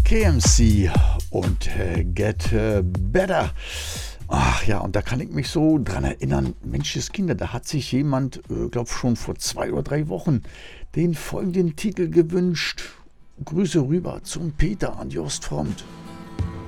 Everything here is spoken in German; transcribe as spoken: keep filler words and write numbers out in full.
K M C und äh, Get äh, Better. Ach ja, und da kann ich mich so dran erinnern, Menschenskinder, da hat sich jemand, äh, glaube schon vor zwei oder drei Wochen, den folgenden Titel gewünscht. Grüße rüber zum Peter an Jost Front.